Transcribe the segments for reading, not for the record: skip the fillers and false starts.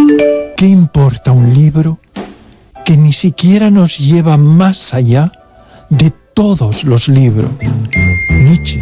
¿Qué importa un libro que ni siquiera nos lleva más allá de todos los libros? Nietzsche.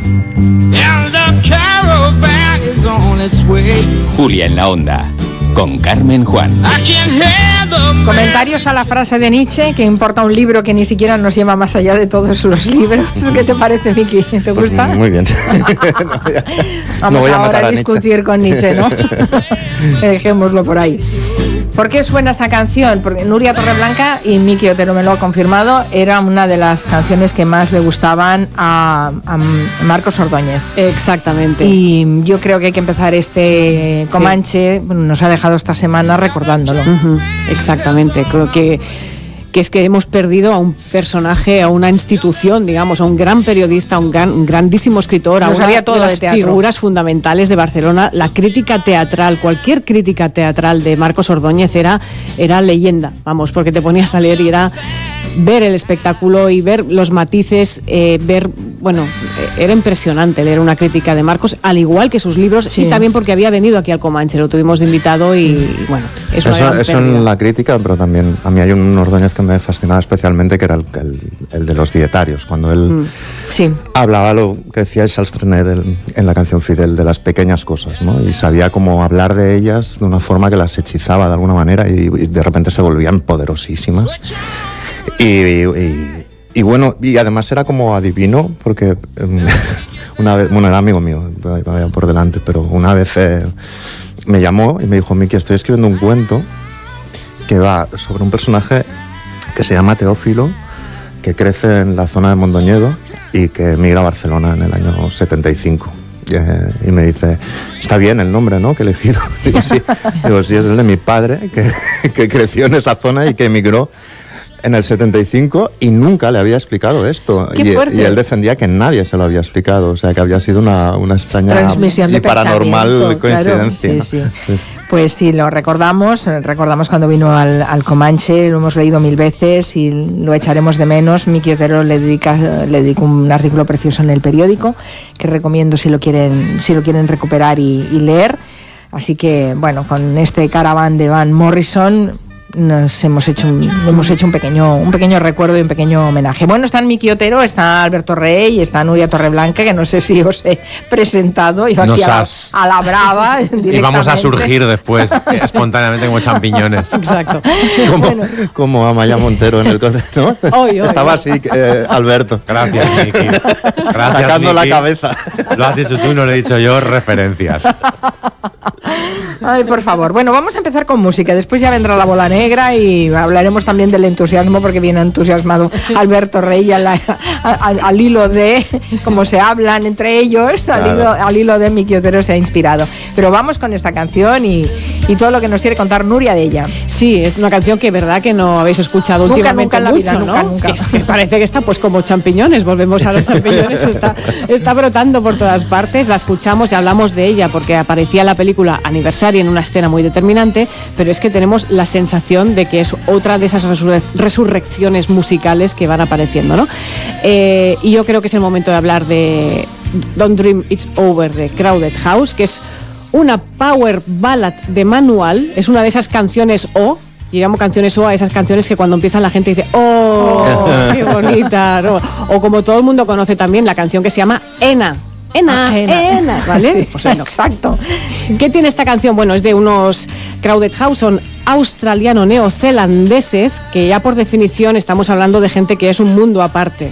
Julia en la Onda, con Carmen Juan. Comentarios a la frase de Nietzsche, que importa un libro que ni siquiera nos lleva más allá de todos los libros. ¿Qué te parece, Miki? ¿Te gusta? Pues muy bien. Vamos ahora a discutir con Nietzsche, ¿no? Dejémoslo por ahí. ¿Por qué suena esta canción? Porque Nuria Torreblanca, y Miki Otero me lo ha confirmado, era una de las canciones que más le gustaban a Marcos Ordóñez. Exactamente. Y yo creo que hay que empezar este Comanche, nos ha dejado esta semana recordándolo. Exactamente, creo que es que hemos perdido a un personaje, a una institución, digamos, a un gran periodista, a un grandísimo escritor, a una de las figuras fundamentales de Barcelona. La crítica teatral, cualquier crítica teatral de Marcos Ordóñez era leyenda, vamos, porque te ponías a leer y era ver el espectáculo y ver los matices, era impresionante leer una crítica de Marcos, al igual que sus libros, y también porque había venido aquí al Comanche, lo tuvimos de invitado y bueno, eso en la crítica, pero también a mí hay un Ordóñez que me fascinaba especialmente, que era el de los dietarios, cuando él hablaba lo que decía Charles Trenet en la canción Fidel, de las pequeñas cosas, ¿no? Y sabía cómo hablar de ellas de una forma que las hechizaba de alguna manera y de repente se volvían poderosísimas. Y bueno, y además era como adivino, porque una vez, era amigo mío, vaya por delante, pero una vez me llamó y me dijo: Miki, estoy escribiendo un cuento que va sobre un personaje que se llama Teófilo, que crece en la zona de Mondoñedo y que emigra a Barcelona en el año 75. Y me dice: está bien el nombre, ¿no?, que he elegido. Digo, sí, es el de mi padre, que creció en esa zona y que emigró en el 75 y nunca le había explicado esto. Y él defendía que nadie se lo había explicado, o sea, que había sido una extraña y paranormal coincidencia. Claro, sí. Pues sí, lo recordamos cuando vino al Comanche, lo hemos leído 1000 veces y lo echaremos de menos. Miki Otero le dedicó un artículo precioso en El Periódico, que recomiendo si lo quieren recuperar y leer. Así que, bueno, con este Caravan de Van Morrison hemos hecho un pequeño recuerdo y un pequeño homenaje. Bueno, están Miki Otero, está Alberto Rey, está Nuria Torreblanca, que no sé si os he presentado, yo aquí a la brava y vamos a surgir después espontáneamente como champiñones. Exacto. Como Amaya Montero en el concierto, ¿no? Estaba así, Alberto. Gracias, Miki. Gracias, sacando Miki. La cabeza. Lo has dicho tú, no lo he dicho yo, referencias. Ay, por favor. Bueno, vamos a empezar con música. Después ya vendrá la bola negra y hablaremos también del entusiasmo, porque viene entusiasmado Alberto Rey al hilo de cómo se hablan entre ellos, claro. al hilo de Miki Otero se ha inspirado. Pero vamos con esta canción y todo lo que nos quiere contar Nuria de ella. Sí, es una canción que verdad que no habéis escuchado últimamente mucho, ¿no? Nunca. Parece que está pues como champiñones, volvemos a los champiñones, está brotando por todas partes. La escuchamos y hablamos de ella porque aparecía en la película Aniversario en una escena muy determinante, pero es que tenemos la sensación de que es otra de esas resurrecciones musicales que van apareciendo, ¿no? Y yo creo que es el momento de hablar de Don't Dream It's Over de Crowded House, que es una power ballad de manual, es una de esas canciones y llamo canciones a esas canciones que cuando empiezan la gente dice ¡oh, qué bonita! ¿No? O como todo el mundo conoce también la canción que se llama Ena, ¿vale? Sí, pues bueno. Exacto. ¿Qué tiene esta canción? Bueno, es de unos Crowded House, son australiano-neozelandeses, que ya por definición estamos hablando de gente que es un mundo aparte.